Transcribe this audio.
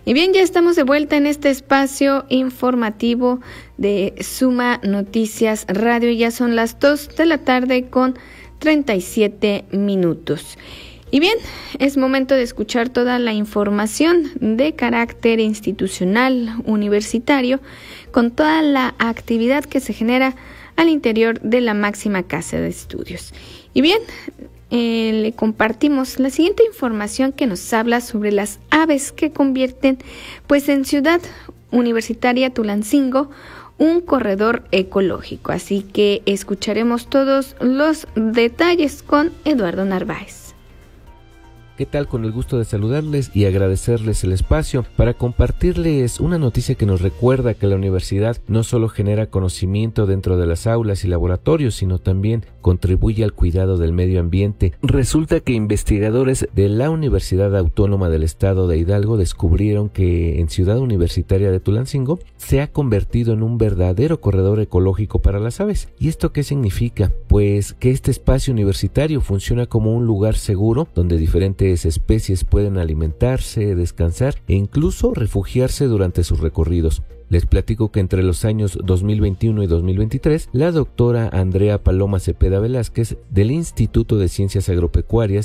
Y bien, ya estamos de vuelta en este espacio informativo de Suma Noticias Radio. Ya son las 2 de la tarde con 37 minutos. Y bien, es momento de escuchar toda la información de carácter institucional, universitario, con toda la actividad que se genera al interior de la máxima casa de estudios. Y bien, le compartimos la siguiente información que nos habla sobre las aves que convierten pues en Ciudad Universitaria Tulancingo un corredor ecológico. Así que escucharemos todos los detalles con Eduardo Narváez. ¿Qué tal? Con el gusto de saludarles y agradecerles el espacio para compartirles una noticia que nos recuerda que la universidad no solo genera conocimiento dentro de las aulas y laboratorios, sino también contribuye al cuidado del medio ambiente. Resulta que investigadores de la Universidad Autónoma del Estado de Hidalgo descubrieron que en Ciudad Universitaria de Tulancingo se ha convertido en un verdadero corredor ecológico para las aves. ¿Y esto qué significa? Pues que este espacio universitario funciona como un lugar seguro donde diferentes especies pueden alimentarse, descansar e incluso refugiarse durante sus recorridos. Les platico que entre los años 2021 y 2023, la doctora Andrea Paloma Cepeda Velázquez del Instituto de Ciencias Agropecuarias